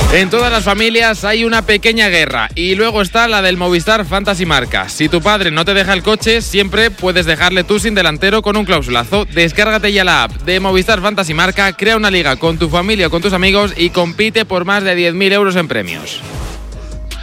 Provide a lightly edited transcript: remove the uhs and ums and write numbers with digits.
En todas las familias hay una pequeña guerra y luego está la del Movistar Fantasy Marca. Si tu padre no te deja el coche, siempre puedes dejarle tú sin delantero con un clausulazo. Descárgate ya la app de Movistar Fantasy Marca, crea una liga con tu familia o con tus amigos y compite por más de 10.000 euros en premios.